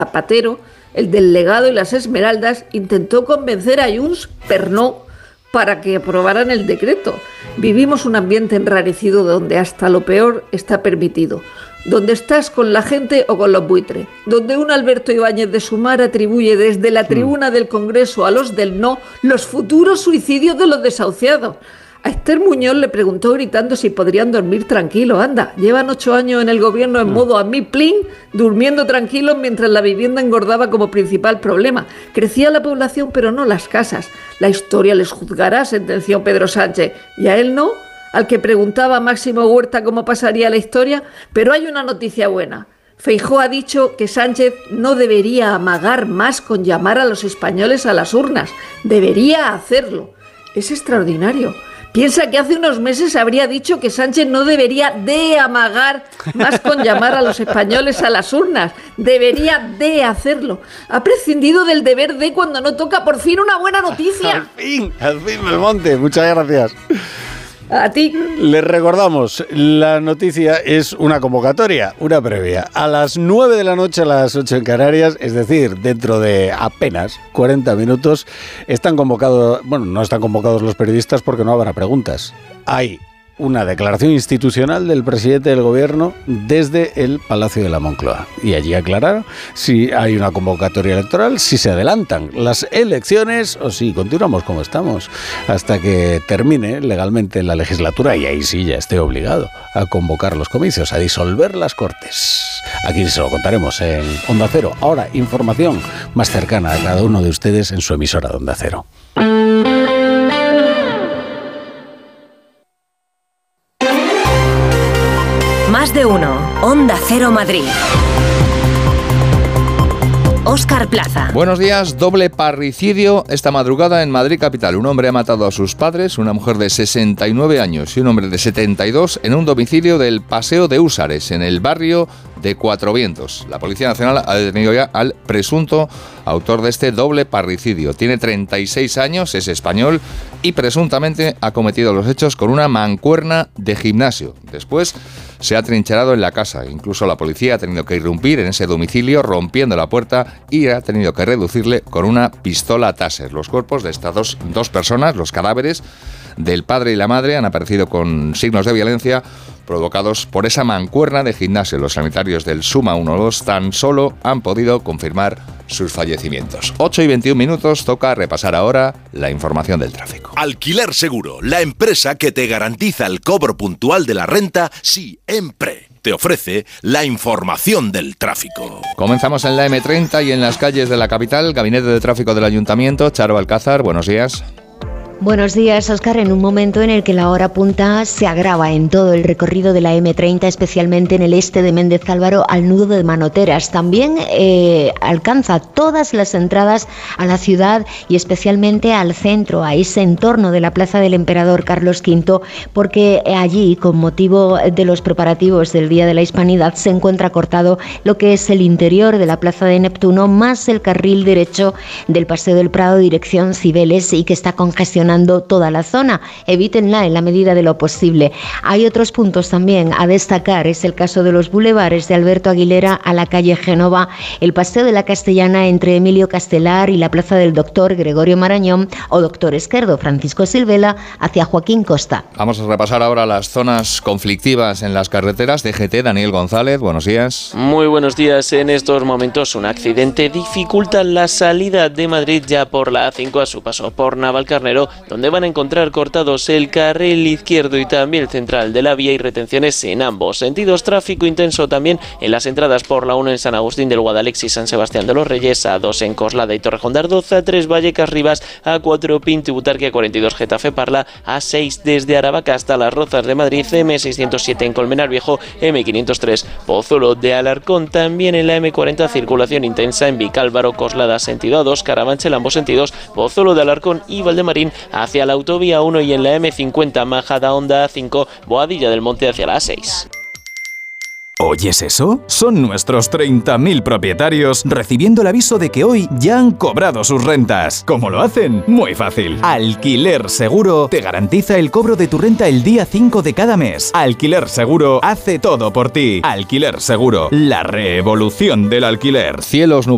Zapatero, el del Legado y las Esmeraldas, intentó convencer a Junts per no para que aprobaran el decreto. Vivimos un ambiente enrarecido donde hasta lo peor está permitido, donde estás con la gente o con los buitres, donde un Alberto Ibáñez de Sumar atribuye desde la tribuna del Congreso a los del no los futuros suicidios de los desahuciados. A Esther Muñoz le preguntó gritando si podrían dormir tranquilos. Anda, llevan 8 años en el gobierno en modo a mí plin, durmiendo tranquilos mientras la vivienda engordaba como principal problema. Crecía la población, pero no las casas. La historia les juzgará, sentenció Pedro Sánchez. ¿Y a él no? Al que preguntaba Máximo Huerta cómo pasaría la historia. Pero hay una noticia buena. Feijóo ha dicho que Sánchez no debería amagar más con llamar a los españoles a las urnas. Debería hacerlo. Es extraordinario. Piensa que hace unos meses habría dicho que Sánchez no debería de amagar más con llamar a los españoles a las urnas. Debería de hacerlo. Ha prescindido del deber de cuando no toca. Por fin una buena noticia. Al fin, Belmonte. Muchas gracias. A ti. Les recordamos, la noticia es una convocatoria, una previa. A las 9 de la noche, a las 8 en Canarias, es decir, dentro de apenas 40 minutos, están convocados, bueno, no están convocados los periodistas porque no habrá preguntas. Hay una declaración institucional del presidente del gobierno desde el Palacio de la Moncloa. Y allí aclarar si hay una convocatoria electoral, si se adelantan las elecciones o si continuamos como estamos hasta que termine legalmente la legislatura y ahí sí ya esté obligado a convocar los comicios, a disolver las Cortes. Aquí se lo contaremos en Onda Cero. Ahora, información más cercana a cada uno de ustedes en su emisora de Onda Cero. Más de uno. Onda Cero Madrid. Óscar Plaza. Buenos días. Doble parricidio esta madrugada en Madrid capital. Un hombre ha matado a sus padres, una mujer de 69 años y un hombre de 72 en un domicilio del Paseo de Húsares, en el barrio de Cuatro Vientos. La Policía Nacional ha detenido ya al presunto autor de este doble parricidio. Tiene 36 años, es español y presuntamente ha cometido los hechos con una mancuerna de gimnasio. Después se ha trincherado en la casa. Incluso la policía ha tenido que irrumpir en ese domicilio rompiendo la puerta y ha tenido que reducirle con una pistola Taser. Los cuerpos de estas dos personas, los cadáveres del padre y la madre, han aparecido con signos de violencia provocados por esa mancuerna de gimnasio. Los sanitarios del Suma 1-2 tan solo han podido confirmar sus fallecimientos. 8:21, toca repasar ahora la información del tráfico. Alquiler Seguro, la empresa que te garantiza el cobro puntual de la renta siempre. Te ofrece la información del tráfico. Comenzamos en la M30 y en las calles de la capital. Gabinete de Tráfico del Ayuntamiento, Charo Alcázar, buenos días. Buenos días, Óscar. En un momento en el que la hora punta se agrava en todo el recorrido de la M30, especialmente en el este de Méndez Álvaro al nudo de Manoteras. También alcanza todas las entradas a la ciudad y especialmente al centro, a ese entorno de la Plaza del Emperador Carlos V, porque allí, con motivo de los preparativos del Día de la Hispanidad, se encuentra cortado lo que es el interior de la Plaza de Neptuno, más el carril derecho del Paseo del Prado, dirección Cibeles, y que está congestionado toda la zona. Evítenla en la medida de lo posible. Hay otros puntos también a destacar. Es el caso de los bulevares de Alberto Aguilera a la calle Génova, el Paseo de la Castellana entre Emilio Castelar y la Plaza del Doctor Gregorio Marañón o Doctor Esquerdo Francisco Silvela hacia Joaquín Costa. Vamos a repasar ahora las zonas conflictivas en las carreteras. DGT, Daniel González, buenos días. Muy buenos días. En estos momentos un accidente dificulta la salida de Madrid ya por la A5 a su paso por Navalcarnero, donde van a encontrar cortados el carril izquierdo y también el central de la vía y retenciones en ambos sentidos. Tráfico intenso también en las entradas por la 1 en San Agustín del Guadalix y San Sebastián de los Reyes, A2 en Coslada y Torrejón de Ardoz, A3 Vallecas Rivas, A4 Pinto y Butarque, A42 Getafe Parla, A6 desde Aravaca hasta Las Rozas de Madrid, M607 en Colmenar Viejo, M503 Pozuelo de Alarcón. También en la M40 circulación intensa en Vicálvaro, Coslada sentido A2, Carabanchel ambos sentidos, Pozuelo de Alarcón y Valdemarín hacia la autovía 1 y en la M50 Majadahonda A5, Boadilla del Monte hacia la A6. ¿Oyes eso? Son nuestros 30.000 propietarios recibiendo el aviso de que hoy ya han cobrado sus rentas. ¿Cómo lo hacen? Muy fácil. Alquiler Seguro te garantiza el cobro de tu renta el día 5 de cada mes. Alquiler Seguro hace todo por ti. Alquiler Seguro, la revolución del alquiler. Cielos nubosos.